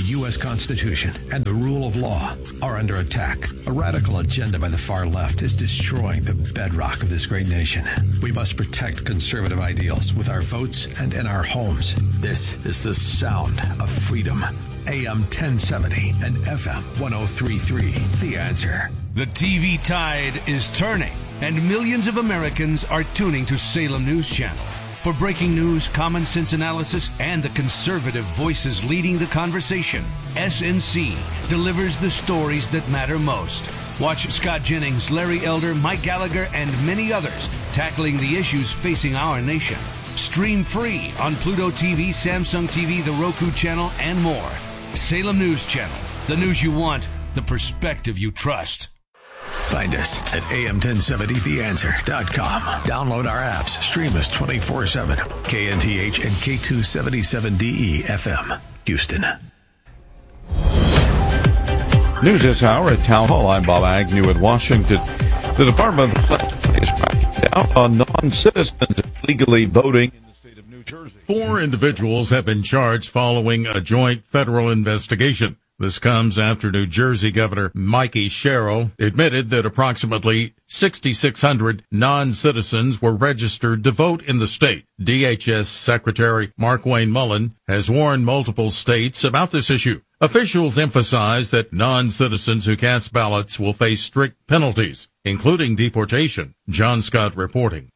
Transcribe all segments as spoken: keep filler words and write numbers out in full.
U S Constitution and the rule of law are under attack. A radical agenda by the far left is destroying the bedrock of this great nation. We must protect conservative ideals with our votes and in our homes. This is the sound of freedom. A M ten seventy and F M one oh three point three. The Answer. The T V tide is turning, and millions of Americans are tuning to Salem News Channel. For breaking news, common sense analysis, and the conservative voices leading the conversation, S N C delivers the stories that matter most. Watch Scott Jennings, Larry Elder, Mike Gallagher, and many others tackling the issues facing our nation. Stream free on Pluto T V, Samsung T V, the Roku channel, and more. Salem News Channel. The news you want, the perspective you trust. Find us at A M ten seventy the answer dot com. Download our apps. Stream us twenty-four seven. K N T H and K two seventy-seven D E F M. Houston. News this hour at Town Hall. I'm Bob Agnew in Washington. The Department of Justice is cracking down on non-citizens legally voting in the state of New Jersey. Four individuals have been charged following a joint federal investigation. This comes after New Jersey Governor Mikey Sherrill admitted that approximately sixty-six hundred non-citizens were registered to vote in the state. D H S Secretary Markwayne Mullin has warned multiple states about this issue. Officials emphasize that non-citizens who cast ballots will face strict penalties, including deportation. John Scott reporting.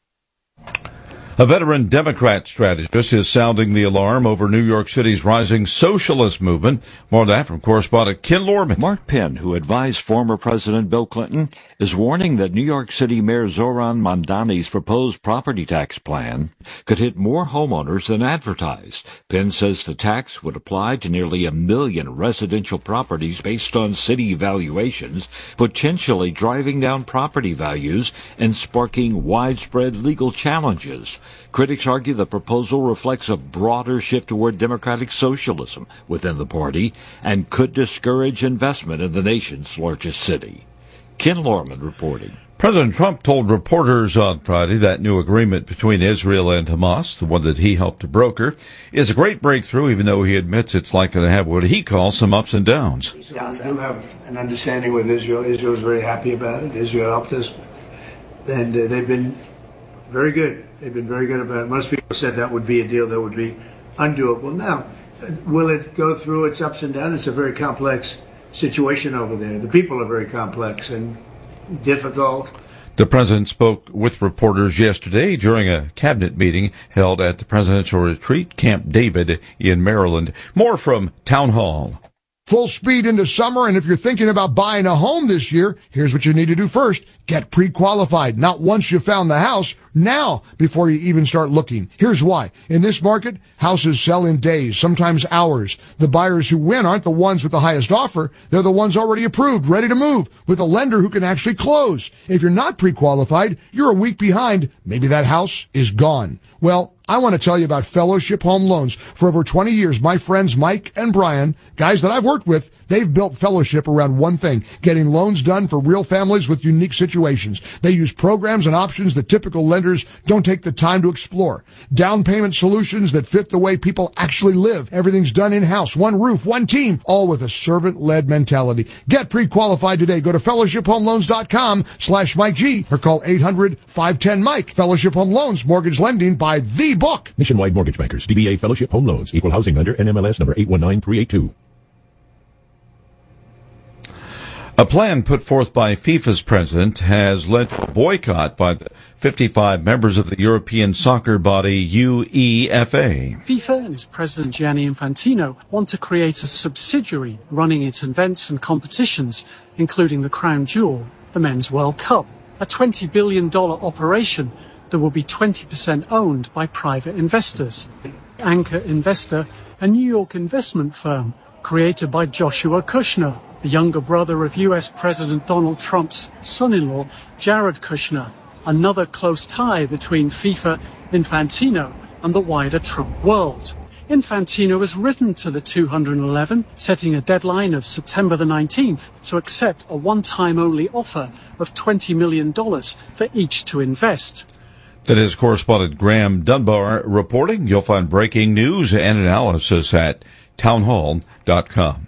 A veteran Democrat strategist is sounding the alarm over New York City's rising socialist movement. More on that from correspondent Ken Lorman. Mark Penn, who advised former President Bill Clinton, is warning that New York City Mayor Zoran Mamdani's proposed property tax plan could hit more homeowners than advertised. Penn says the tax would apply to nearly a million residential properties based on city valuations, potentially driving down property values and sparking widespread legal challenges. Critics argue the proposal reflects a broader shift toward democratic socialism within the party and could discourage investment in the nation's largest city. Ken Lorman reporting. President Trump told reporters on Friday that new agreement between Israel and Hamas, the one that he helped to broker, is a great breakthrough, even though he admits it's likely to have what he calls some ups and downs. So we do have an understanding with Israel. Israel is very happy about it. Israel helped us, and uh, they've been very good. They've been very good about it. Most people said that would be a deal that would be undoable. Now, will it go through its ups and downs? It's a very complex situation over there. The people are very complex and difficult. The president spoke with reporters yesterday during a cabinet meeting held at the presidential retreat, Camp David in Maryland. More from Town Hall. Full speed into summer, and if you're thinking about buying a home this year, here's what you need to do first. Get pre-qualified. Not once you found the house, now before you even start looking. Here's why. In this market, houses sell in days, sometimes hours. The buyers who win aren't the ones with the highest offer. They're the ones already approved, ready to move, with a lender who can actually close. If you're not pre-qualified, you're a week behind. Maybe that house is gone. Well, I want to tell you about Fellowship Home Loans. For over twenty years, my friends Mike and Brian, guys that I've worked with, they've built Fellowship around one thing, getting loans done for real families with unique situations. They use programs and options that typical lenders don't take the time to explore. Down payment solutions that fit the way people actually live. Everything's done in-house, one roof, one team, all with a servant-led mentality. Get pre-qualified today. Go to fellowship home loans dot com slash Mike G or call eight hundred five ten Mike. Fellowship Home Loans, mortgage lending by the book. Nationwide Mortgage Bankers, D B A Fellowship Home Loans, Equal Housing Lender, N M L S number eight one nine three eight two. A plan put forth by FIFA's president has led to a boycott by the fifty-five members of the European soccer body UEFA. FIFA and its president Gianni Infantino want to create a subsidiary running its events and competitions, including the crown jewel, the Men's World Cup, a twenty billion dollars operation that will be twenty percent owned by private investors. Anchor Investor, a New York investment firm created by Joshua Kushner, the younger brother of U S President Donald Trump's son-in-law, Jared Kushner, another close tie between FIFA, Infantino, and the wider Trump world. Infantino has written to the two hundred eleven, setting a deadline of September the nineteenth to accept a one-time only offer of twenty million dollars for each to invest. That is correspondent Graham Dunbar reporting. You'll find breaking news and analysis at townhall dot com.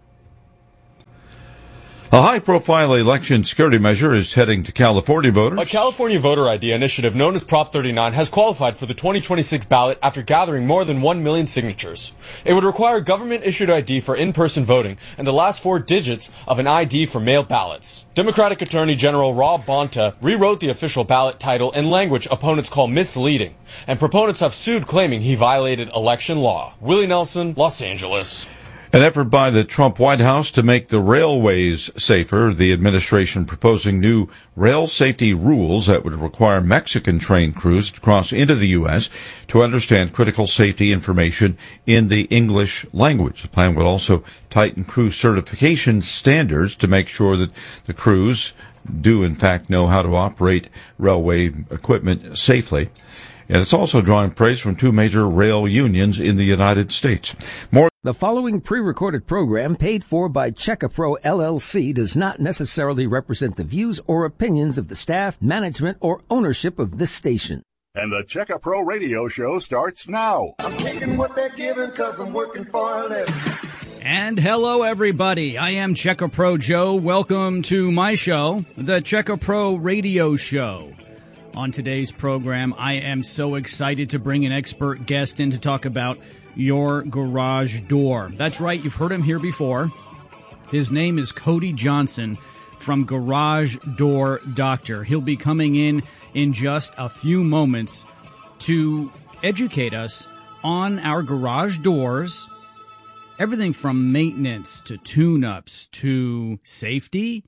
A high-profile election security measure is heading to California voters. A California voter I D initiative known as Prop thirty-nine has qualified for the twenty twenty-six ballot after gathering more than one million signatures. It would require government-issued I D for in-person voting and the last four digits of an I D for mail ballots. Democratic Attorney General Rob Bonta rewrote the official ballot title in language opponents call misleading, and proponents have sued claiming he violated election law. Willie Nelson, Los Angeles. An effort by the Trump White House to make the railways safer. The administration proposing new rail safety rules that would require Mexican train crews to cross into the U S to understand critical safety information in the English language. The plan would also tighten crew certification standards to make sure that the crews do, in fact, know how to operate railway equipment safely. And it's also drawing praise from two major rail unions in the United States. More. The following pre-recorded program, paid for by Checkapro L L C, does not necessarily represent the views or opinions of the staff, management, or ownership of this station. And the Checkapro radio show starts now. I'm taking what they're giving because I'm working for a living. And hello, everybody. I am Checkapro Joe. Welcome to my show, the Checkapro radio show. On today's program, I am so excited to bring an expert guest in to talk about your garage door. That's right, you've heard him here before. His name is Cody Johnson from Garage Door Doctor. He'll be coming in in just a few moments to educate us on our garage doors, everything from maintenance to tune-ups to safety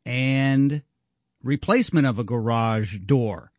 and replacement of a garage door.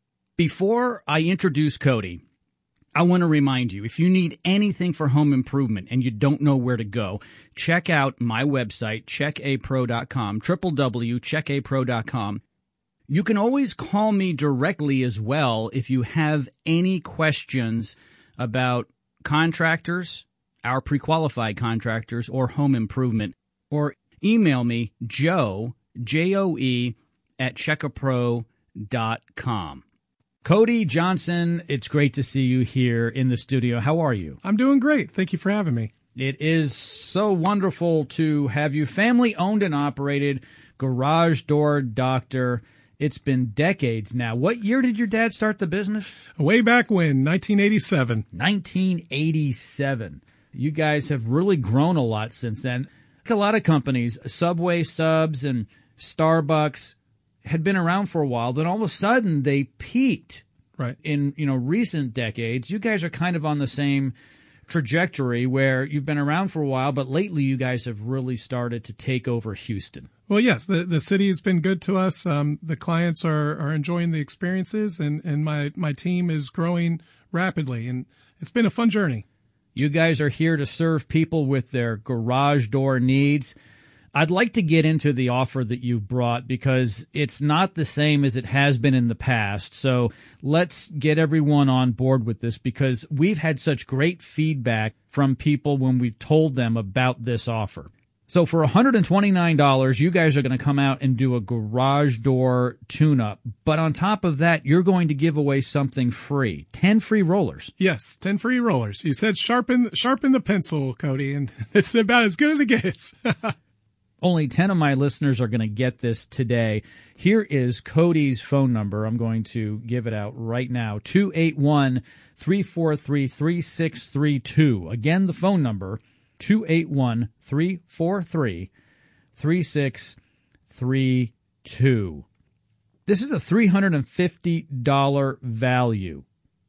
Before I introduce Cody, I want to remind you, if you need anything for home improvement and you don't know where to go, check out my website, check a pro dot com, w w w dot check a pro dot com. You can always call me directly as well if you have any questions about contractors, our pre-qualified contractors, or home improvement, or email me, Joe, J O E, at check a pro dot com. Cody Johnson, it's great to see you here in the studio. How are you? I'm doing great. Thank you for having me. It is so wonderful to have you. Family owned and operated, Garage Door Doctor. It's been decades now. What year did your dad start the business? Way back when, nineteen eighty-seven. nineteen eighty-seven. You guys have really grown a lot since then. Like a lot of companies, Subway subs and Starbucks had been around for a while, then all of a sudden they peaked. Right. In, you know, recent decades. You guys are kind of on the same trajectory where you've been around for a while, but lately you guys have really started to take over Houston. Well, yes, the the city has been good to us. Um, the clients are, are enjoying the experiences, and, and my, my team is growing rapidly, and it's been a fun journey. You guys are here to serve people with their garage door needs. I'd like to get into the offer that you've brought because it's not the same as it has been in the past. So let's get everyone on board with this because we've had such great feedback from people when we've told them about this offer. So for one hundred twenty-nine dollars, you guys are going to come out and do a garage door tune-up. But on top of that, you're going to give away something free. ten free rollers. Yes, ten free rollers. You said sharpen, sharpen the pencil, Cody, and it's about as good as it gets. Only ten of my listeners are going to get this today. Here is Cody's phone number. I'm going to give it out right now. two eight one, three four three, three six three two. Again, the phone number, two eight one, three four three, three six three two. This is a three hundred fifty dollars value.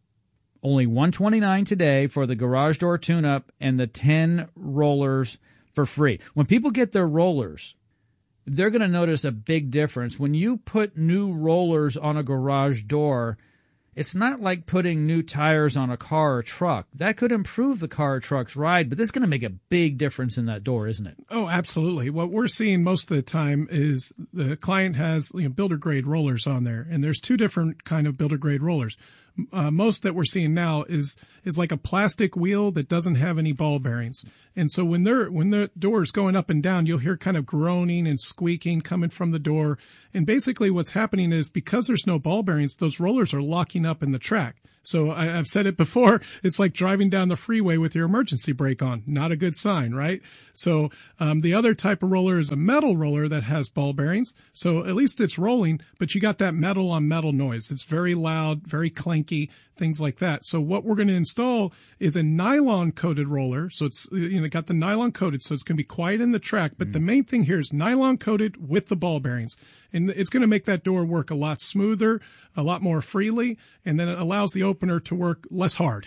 Only one hundred twenty-nine dollars today for the garage door tune-up and the ten rollers for free. When people get their rollers, they're going to notice a big difference. When you put new rollers on a garage door, it's not like putting new tires on a car or truck. That could improve the car or truck's ride, but this is going to make a big difference in that door, isn't it? Oh, absolutely. What we're seeing most of the time is the client has, you know, builder grade rollers on there, and there's two different kind of builder grade rollers. uh, most that we're seeing now is is like a plastic wheel that doesn't have any ball bearings. And so when they're when the door is going up and down, you'll hear kind of groaning and squeaking coming from the door. And basically what's happening is because there's no ball bearings, those rollers are locking up in the track. So I, I've said it before, it's like driving down the freeway with your emergency brake on. Not a good sign, right? So um, the other type of roller is a metal roller that has ball bearings. So at least it's rolling, but you got that metal on metal noise. It's very loud, very clanky, things like that. So what we're going to install is a nylon coated roller. So it's, you know, got the nylon coated, so it's going to be quiet in the track. But mm-hmm. the main thing here is nylon coated with the ball bearings. And it's going to make that door work a lot smoother, a lot more freely, and then it allows the opener to work less hard.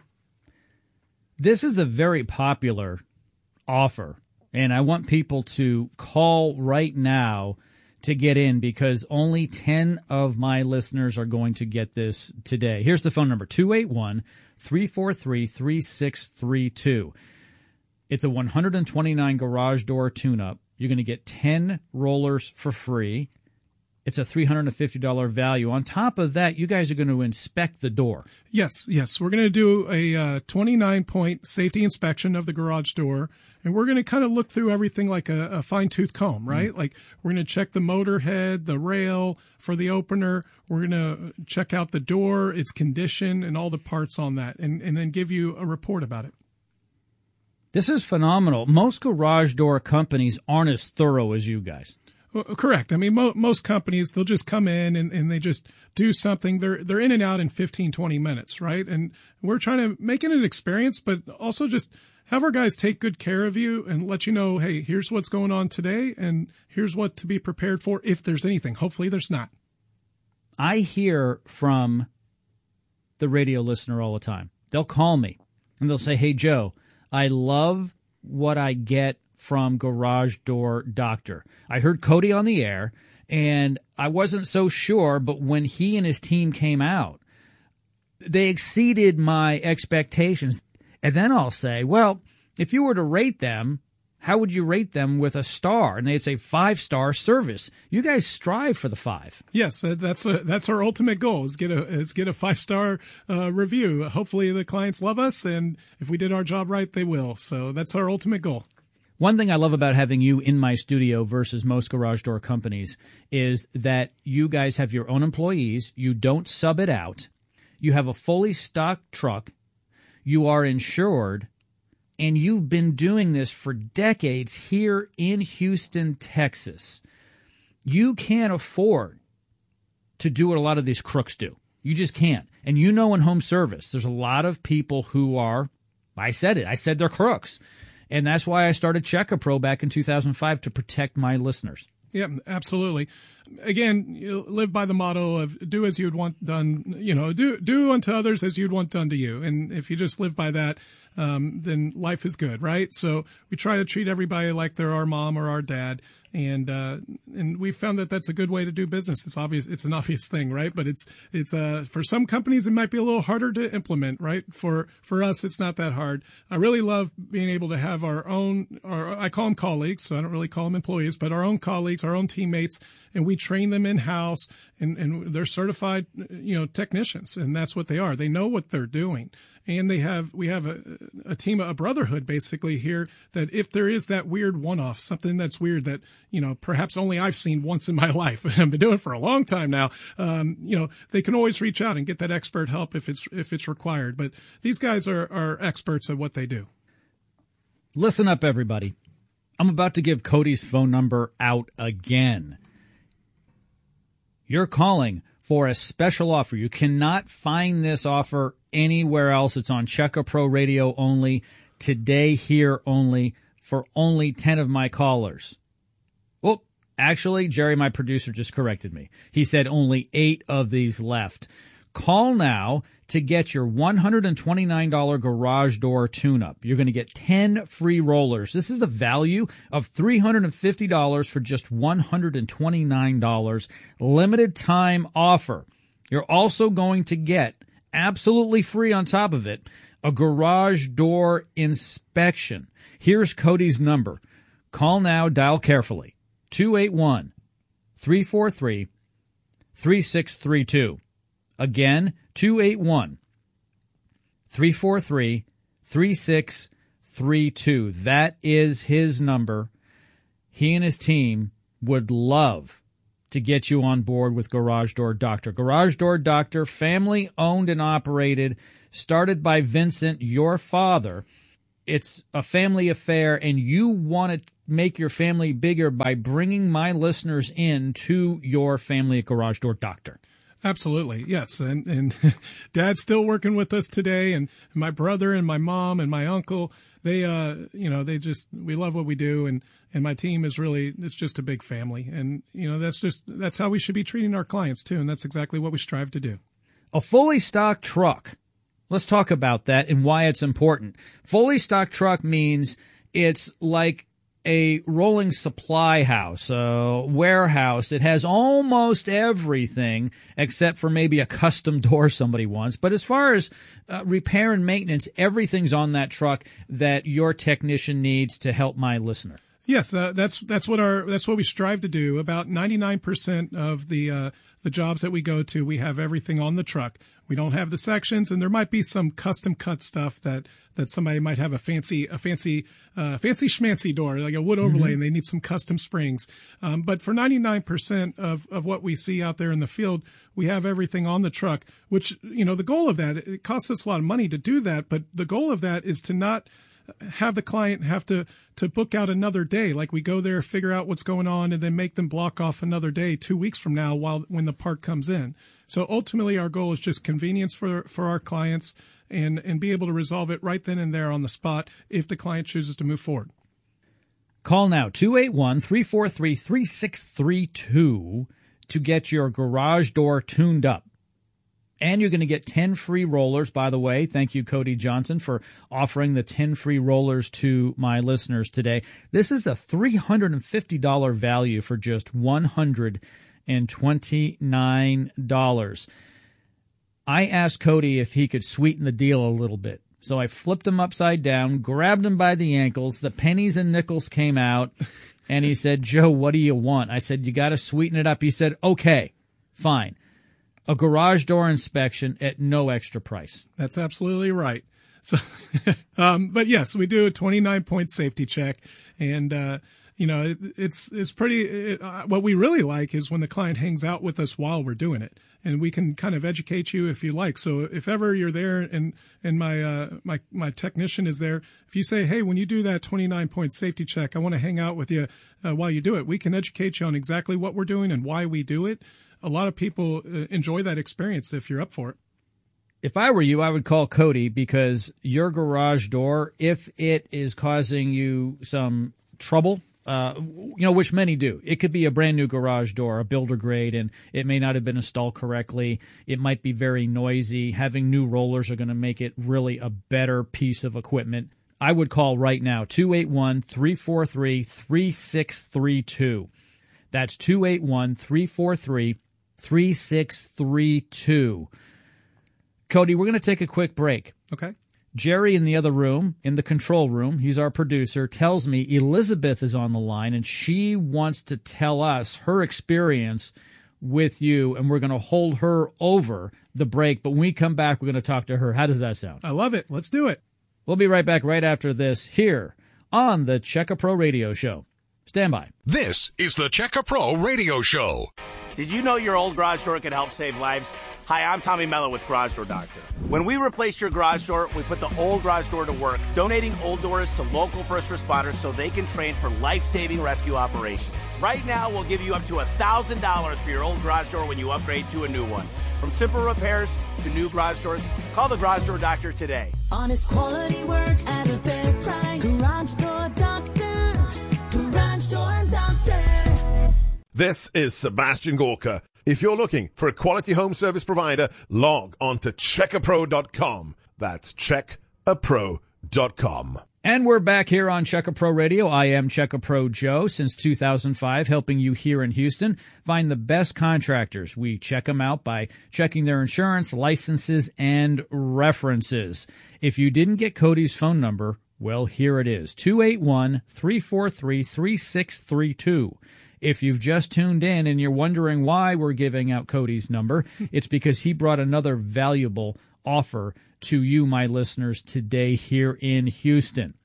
This is a very popular offer, and I want people to call right now to get in because only ten of my listeners are going to get this today. Here's the phone number, two eight one, three four three, three six three two. It's a one hundred twenty-nine garage door tune-up. You're going to get ten rollers for free. It's a three hundred fifty dollars value. On top of that, you guys are going to inspect the door. Yes, yes. We're going to do a uh, twenty-nine point safety inspection of the garage door, and we're going to kind of look through everything like a, a fine-tooth comb, right? Mm-hmm. Like we're going to check the motor head, the rail for the opener. We're going to check out the door, its condition, and all the parts on that, and, and then give you a report about it. This is phenomenal. Most garage door companies aren't as thorough as you guys. Well, correct. I mean, mo- most companies, they'll just come in and, and they just do something. They're they're in and out in fifteen, twenty minutes, right? And we're trying to make it an experience, but also just have our guys take good care of you and let you know, hey, here's what's going on today and here's what to be prepared for if there's anything. Hopefully there's not. I hear from the radio listener all the time. They'll call me and they'll say, hey, Joe, I love what I get from Garage Door Doctor. I heard Cody on the air, and I wasn't so sure, but when he and his team came out, they exceeded my expectations. And then I'll say, well, if you were to rate them, how would you rate them with a star? And they'd say five-star service. You guys strive for the five. Yes, that's a, that's our ultimate goal is get a is get a five-star uh, review. Hopefully the clients love us, and if we did our job right, they will. So that's our ultimate goal. One thing I love about having you in my studio versus most garage door companies is that you guys have your own employees. You don't sub it out. You have a fully stocked truck. You are insured. And you've been doing this for decades here in Houston, Texas. You can't afford to do what a lot of these crooks do. You just can't. And you know in home service, there's a lot of people who are, I said it, I said they're crooks. And that's why I started CheckaPro back in two thousand five to protect my listeners. Yeah, absolutely. Again, you live by the motto of do as you'd want done, you know, do do unto others as you'd want done to you. And if you just live by that, um, then life is good, right? So we try to treat everybody like they're our mom or our dad. And, uh, and we found that that's a good way to do business. It's obvious, it's an obvious thing, right? But it's, it's, uh, for some companies, it might be a little harder to implement, right? For, for us, it's not that hard. I really love being able to have our own, or I call them colleagues, so I don't really call them employees, but our own colleagues, our own teammates, and we train them in-house, and, and they're certified, you know, technicians, and that's what they are. They know what they're doing. And they have, we have a, a team, a brotherhood basically here that if there is that weird one-off, something that's weird that, you know, perhaps only I've seen once in my life, I've been doing it for a long time now, um, you know, they can always reach out and get that expert help if it's, if it's required. But these guys are, are experts at what they do. Listen up, everybody. I'm about to give Cody's phone number out again. You're calling for a special offer. You cannot find this offer anywhere else. It's on CheckaPro Radio only, today here only, for only ten of my callers. Well, actually, Jerry, my producer, just corrected me. He said only eight of these left. Call now to get your one hundred twenty-nine dollars garage door tune-up. You're going to get ten free rollers. This is a value of three hundred fifty dollars for just one hundred twenty-nine dollars. Limited time offer. You're also going to get, absolutely free on top of it, a garage door inspection. Here's Cody's number. Call now, dial carefully. two eight one, three four three, three six three two. Again, two eight one, three four three, three six three two. That is his number. He and his team would love to get you on board with Garage Door Doctor. Garage Door Doctor, family owned and operated, started by Vincent, your father. It's a family affair, and you want to make your family bigger by bringing my listeners in to your family at Garage Door Doctor. Absolutely, yes. And, and Dad's still working with us today, and my brother and my mom and my uncle, they, uh, you know, they just, we love what we do, and, and my team is really, it's just a big family. And, you know, that's just, that's how we should be treating our clients too, and that's exactly what we strive to do. A fully stocked truck. Let's talk about that and why it's important. Fully stocked truck means it's like a rolling supply house, a warehouse. It has almost everything except for maybe a custom door somebody wants. But as far as uh, repair and maintenance, everything's on that truck that your technician needs to help my listener. Yes, uh, that's that's what our that's what we strive to do. About ninety-nine percent of the uh, the jobs that we go to, we have everything on the truck. We don't have the sections, and there might be some custom cut stuff that, that somebody might have a fancy a fancy uh, fancy schmancy door, like a wood overlay, mm-hmm. and they need some custom springs. Um, but for ninety-nine percent of, of what we see out there in the field, we have everything on the truck. Which, you know, the goal of that, it costs us a lot of money to do that, but the goal of that is to not have the client have to, to book out another day. Like we go there, figure out what's going on, and then make them block off another day two weeks from now while when the part comes in. So ultimately, our goal is just convenience for, for our clients and, and be able to resolve it right then and there on the spot if the client chooses to move forward. Call now, two eight one, three four three, three six three two to get your garage door tuned up. And you're going to get ten free rollers, by the way. Thank you, Cody Johnson, for offering the ten free rollers to my listeners today. This is a three hundred fifty dollars value for just one hundred twenty-nine dollars. I asked Cody if he could sweeten the deal a little bit. So I flipped him upside down, grabbed him by the ankles. The pennies and nickels came out, and he said, Joe, what do you want? I said, you got to sweeten it up. He said, okay, fine. A garage door inspection at no extra price. That's absolutely right. So, um, but yes, we do a twenty-nine point safety check, and uh, you know, it, it's it's pretty. It, uh, what we really like is when the client hangs out with us while we're doing it, and we can kind of educate you if you like. So if ever you're there and and my uh, my my technician is there, if you say, hey, when you do that twenty-nine point safety check, I want to hang out with you uh, while you do it, we can educate you on exactly what we're doing and why we do it. A lot of people enjoy that experience if you're up for it. If I were you, I would call Cody, because your garage door, if it is causing you some trouble, uh, you know, which many do. It could be a brand new garage door, a builder grade, and it may not have been installed correctly. It might be very noisy. Having new rollers are going to make it really a better piece of equipment. I would call right now, two eight one, three four three, three six three two. That's two eight one, three four three, three six three two. Cody, we're going to take a quick break. Okay. Jerry in the other room, in the control room, he's our producer, tells me Elizabeth is on the line, and she wants to tell us her experience with you, and we're going to hold her over the break. But when we come back, we're going to talk to her. How does that sound? I love it. Let's do it. We'll be right back right after this here on the Checka Pro Radio Show. Stand by. This is the Checka Pro Radio Show. Did you know your old garage door can help save lives? Hi, I'm Tommy Mello with Garage Door Doctor. When we replaced your garage door, we put the old garage door to work, donating old doors to local first responders so they can train for life-saving rescue operations. Right now, we'll give you up to one thousand dollars for your old garage door when you upgrade to a new one. From simple repairs to new garage doors, call the Garage Door Doctor today. Honest quality work at a fair price. Garage Door Doctor. Garage Door Doctor. This is Sebastian Gorka. If you're looking for a quality home service provider, log on to check a pro dot com. That's check a pro dot com. And we're back here on Checka Pro Radio. I am Checka Pro Joe since two thousand five, helping you here in Houston find the best contractors. We check them out by checking their insurance, licenses, and references. If you didn't get Cody's phone number, Well, here it is, two eight one, three four three, three six three two. If you've just tuned in and you're wondering why we're giving out Cody's number, it's because he brought another valuable offer to you, my listeners, today here in Houston.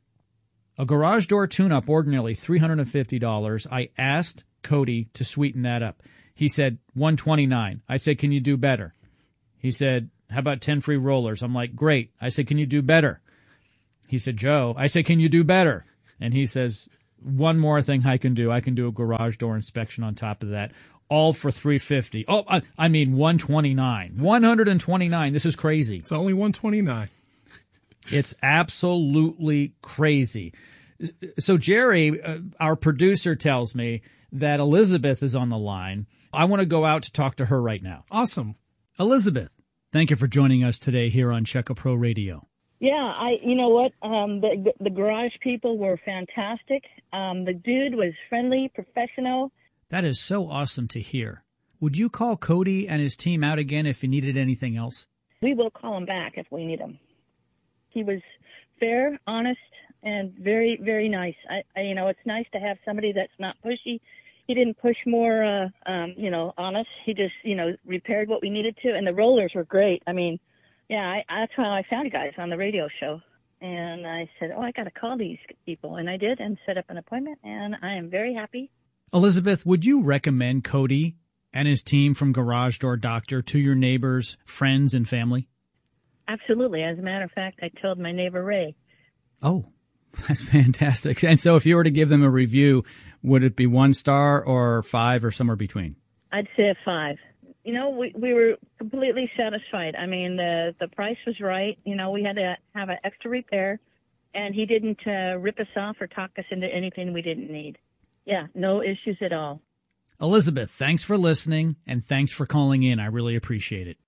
A garage door tune-up, ordinarily three hundred fifty dollars. I asked Cody to sweeten that up. He said one hundred twenty-nine dollars. I said, can you do better? He said, how about ten free rollers? I'm like, great. I said, can you do better? He said, Joe. I said, can you do better? And he says, one more thing I can do. I can do a garage door inspection on top of that, all for three hundred fifty dollars. Oh, I, I mean one hundred twenty-nine dollars. one hundred twenty-nine dollars. This is crazy. It's only one hundred twenty-nine dollars. It's absolutely crazy. So Jerry, uh, our producer, tells me that Elizabeth is on the line. I want to go out to talk to her right now. Awesome. Elizabeth, thank you for joining us today here on Check A Pro Radio. Yeah, I. You know what? Um, the the garage people were fantastic. Um, the dude was friendly, professional. That is so awesome to hear. Would you call Cody and his team out again if you needed anything else? We will call him back if we need him. He was fair, honest, and very, very nice. I, I you know, it's nice to have somebody that's not pushy. He didn't push more, uh, um, you know, on us. He just, you know, repaired what we needed to, and the rollers were great. I mean, yeah, I, that's how I found you guys on the radio show. And I said, oh, I got to call these people. And I did and set up an appointment, and I am very happy. Elizabeth, would you recommend Cody and his team from Garage Door Doctor to your neighbors, friends, and family? Absolutely. As a matter of fact, I told my neighbor Ray. Oh, that's fantastic. And so if you were to give them a review, would it be one star or five or somewhere between? I'd say a five. You know, we, we were completely satisfied. I mean, the, the price was right. You know, we had to have an extra repair, and he didn't uh, rip us off or talk us into anything we didn't need. Yeah, no issues at all. Elizabeth, thanks for listening, and thanks for calling in. I really appreciate it.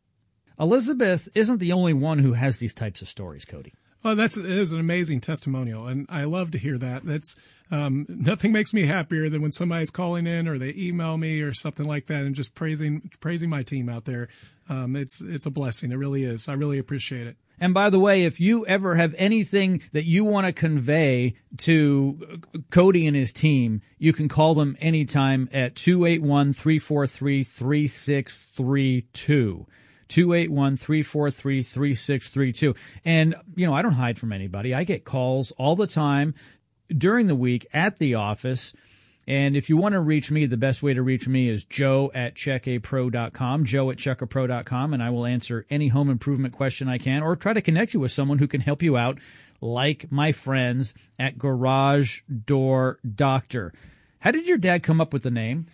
Elizabeth isn't the only one who has these types of stories, Cody. Oh, that's it is an amazing testimonial, and I love to hear that. That's um, nothing makes me happier than when somebody's calling in or they email me or something like that and just praising praising my team out there. Um, it's it's a blessing. It really is. I really appreciate it. And by the way, if you ever have anything that you want to convey to Cody and his team, you can call them anytime at two eight one, three four three, three six three two. two eight one, three four three, three six three two. And, you know, I don't hide from anybody. I get calls all the time during the week at the office. And if you want to reach me, the best way to reach me is joe at check a pro dot com, joe at check a pro dot com, and I will answer any home improvement question I can or try to connect you with someone who can help you out, like my friends at Garage Door Doctor. How did your dad come up with the name?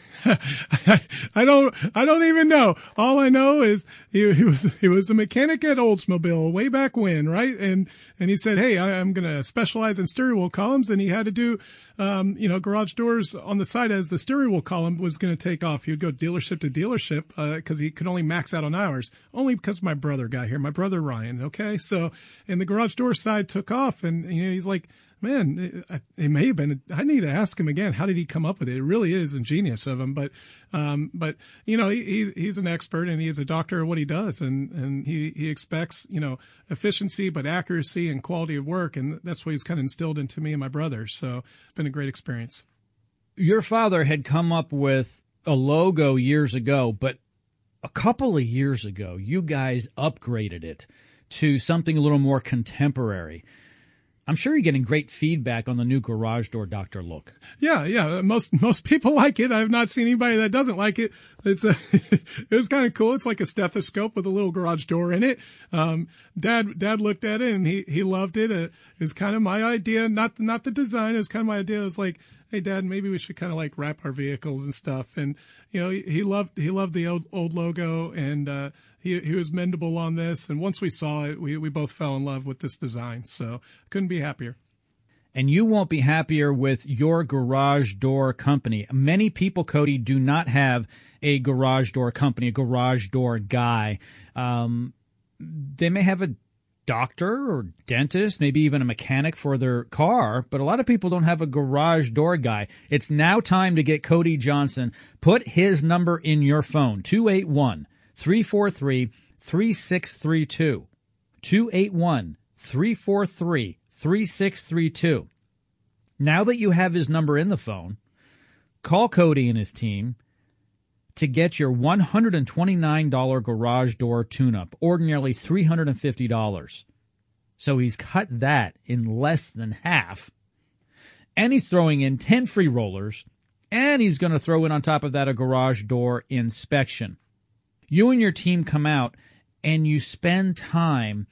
I don't. I don't even know. All I know is he, he was he was a mechanic at Oldsmobile way back when, right? And and he said, "Hey, I, I'm going to specialize in steering wheel columns," and he had to do, um, you know, garage doors on the side as the steering wheel column was going to take off. He would go dealership to dealership because uh, he could only max out on hours. Only because my brother got here, my brother Ryan. Okay, so and the garage door side took off, and you know he's like, man, it, it may have been. I need to ask him again. How did he come up with it? It really is ingenious of him. But, um, but you know, he, he's an expert and he is a doctor of what he does, and and he he expects you know efficiency, but accuracy and quality of work, and that's what he's kind of instilled into me and my brother. So it's been a great experience. Your father had come up with a logo years ago, but a couple of years ago, you guys upgraded it to something a little more contemporary. I'm sure you're getting great feedback on the new Garage Door Doctor look. Yeah, yeah. Most most people like it. I've not seen anybody that doesn't like it. It's a, it was kind of cool. It's like a stethoscope with a little garage door in it. Um, Dad Dad looked at it and he he loved it. Uh, it was kind of my idea, not not the design. It was kind of my idea. It was like, hey, Dad, maybe we should kind of like wrap our vehicles and stuff. And you know, he, he loved he loved the old old logo, and uh, he he was mendable on this. And once we saw it, we we both fell in love with this design. So couldn't be happier. And you won't be happier with your garage door company. Many people, Cody, do not have a garage door company, a garage door guy. Um, they may have a doctor or dentist, maybe even a mechanic for their car, but a lot of people don't have a garage door guy. It's now time to get Cody Johnson. Put his number in your phone, two eight one, three four three, three six three two. two eight one, three four three, three six three two. Now that you have his number in the phone, call Cody and his team to get your one hundred twenty-nine dollars garage door tune-up, ordinarily three hundred fifty dollars. So he's cut that in less than half. And he's throwing in ten free rollers, and he's going to throw in on top of that a garage door inspection. You and your team come out, and you spend time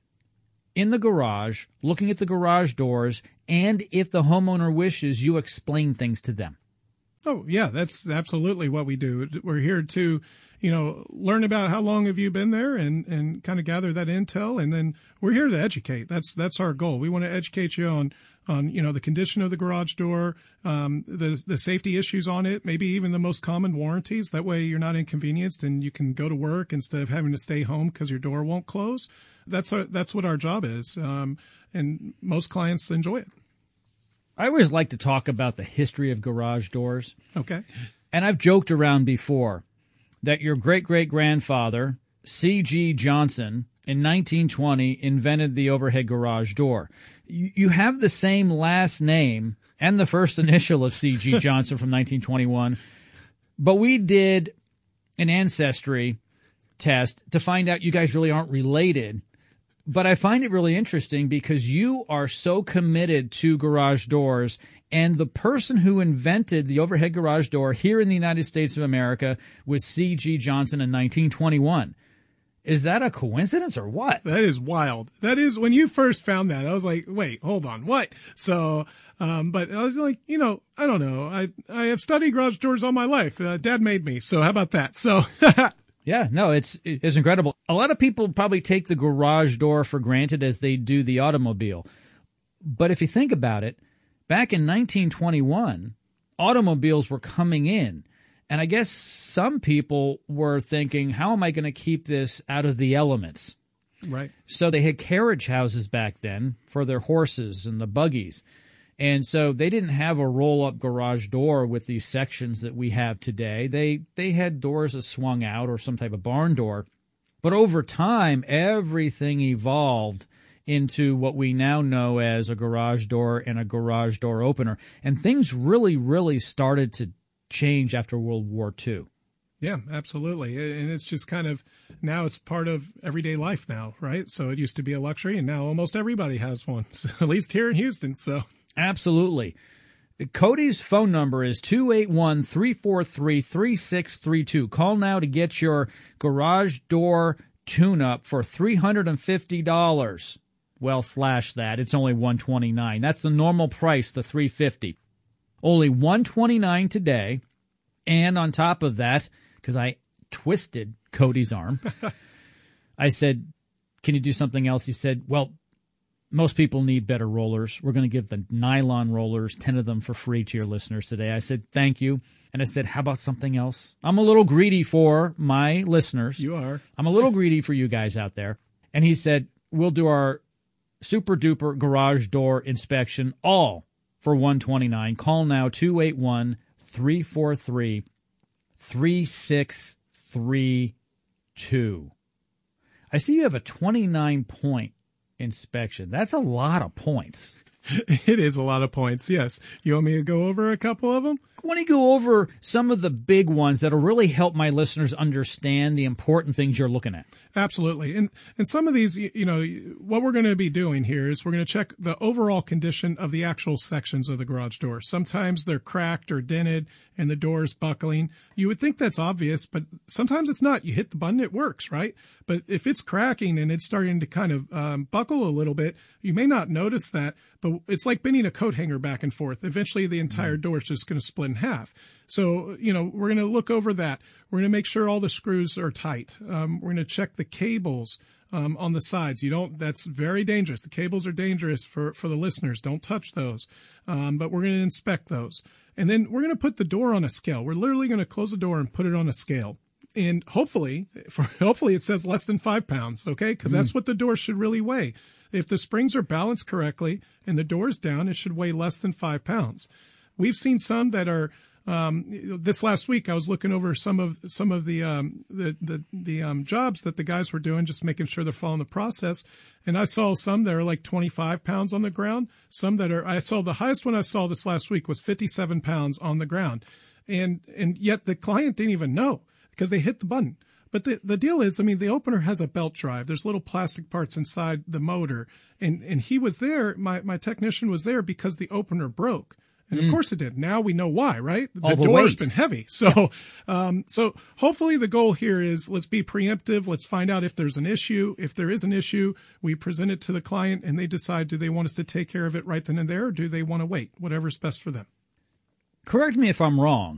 in the garage, looking at the garage doors, and if the homeowner wishes, you explain things to them. Oh, yeah, that's absolutely what we do. We're here to, you know, learn about how long have you been there and, and kind of gather that intel. And then we're here to educate. That's that's our goal. We want to educate you on, on you know, the condition of the garage door, um, the the safety issues on it, maybe even the most common warranties. That way you're not inconvenienced and you can go to work instead of having to stay home because your door won't close. That's our, that's what our job is. Um, and most clients enjoy it. I always like to talk about the history of garage doors. Okay. And I've joked around before that your great-great-grandfather, C G Johnson, in nineteen twenty, invented the overhead garage door. You have the same last name and the first initial of C G Johnson from nineteen twenty-one, but we did an ancestry test to find out you guys really aren't related. But I find it really interesting because you are so committed to garage doors, and the person who invented the overhead garage door here in the United States of America was C G Johnson in nineteen twenty-one. Is that a coincidence or what? That is wild. That is, when you first found that, I was like, wait, hold on, what? So, um, but I was like, you know, I don't know. I, I have studied garage doors all my life. Uh, Dad made me. So how about that? So, yeah, no, it's it's incredible. A lot of people probably take the garage door for granted as they do the automobile. But if you think about it, back in nineteen twenty-one, automobiles were coming in. And I guess some people were thinking, how am I going to keep this out of the elements? Right. So they had carriage houses back then for their horses and the buggies. And so they didn't have a roll-up garage door with these sections that we have today. They they had doors that swung out or some type of barn door. But over time, everything evolved into what we now know as a garage door and a garage door opener. And things really, really started to change after World War Two. Yeah, absolutely. And it's just kind of, now it's part of everyday life now, right? So it used to be a luxury, and now almost everybody has one, at least here in Houston. So absolutely. Cody's phone number is two eight one, three four three, three six three two. Call now to get your garage door tune-up for three hundred fifty dollars. Well, slash that. It's only one hundred twenty-nine dollars. That's the normal price, the three hundred fifty dollars. Only one hundred twenty-nine dollars today. And on top of that, because I twisted Cody's arm, I said, can you do something else? He said, well, most people need better rollers. We're going to give the nylon rollers, ten of them for free to your listeners today. I said, thank you. And I said, how about something else? I'm a little greedy for my listeners. You are. I'm a little greedy for you guys out there. And he said, we'll do our super duper garage door inspection all for one hundred twenty-nine dollars. Call now, two eight one, three four three, three six three two. I see you have a twenty-nine point inspection. That's a lot of points. It is a lot of points, yes. You want me to go over a couple of them? I want to go over some of the big ones that'll really help my listeners understand the important things you're looking at. Absolutely. And and some of these, you know, what we're going to be doing here is we're going to check the overall condition of the actual sections of the garage door. Sometimes they're cracked or dented and the door is buckling. You would think that's obvious, but sometimes it's not. You hit the button, it works, right? But if it's cracking and it's starting to kind of um, buckle a little bit, you may not notice that, but it's like bending a coat hanger back and forth. Eventually, the entire door is just going to split in half. So, you know, we're going to look over that. We're going to make sure all the screws are tight. Um, we're going to check the cables um, on the sides. You don't, that's very dangerous. The cables are dangerous for, for the listeners. Don't touch those. Um, but we're going to inspect those. And then we're going to put the door on a scale. We're literally going to close the door and put it on a scale. And hopefully, for, hopefully it says less than five pounds, okay? Because mm. that's what the door should really weigh. If the springs are balanced correctly and the door is down, it should weigh less than five pounds. We've seen some that are Um, this last week, I was looking over some of some of the um, the the, the um, jobs that the guys were doing, just making sure they're following the process. And I saw some that are like twenty-five pounds on the ground. Some that are, I saw the highest one I saw this last week was fifty-seven pounds on the ground. And, and yet the client didn't even know because they hit the button. But the, the deal is, I mean, the opener has a belt drive. There's little plastic parts inside the motor. And, and he was there, my, my technician was there because the opener broke. And of mm. course it did. Now we know why, right? The, All the door has weight. been heavy. So, um, so hopefully the goal here is let's be preemptive. Let's find out if there's an issue. If there is an issue, we present it to the client and they decide, do they want us to take care of it right then and there, or do they want to wait? Whatever's best for them. Correct me if I'm wrong,